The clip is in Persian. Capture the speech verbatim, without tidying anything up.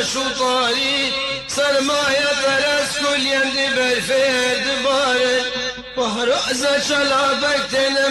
شطاري سرمایه پرست کلیم دی برفرد باره بهر از شلابک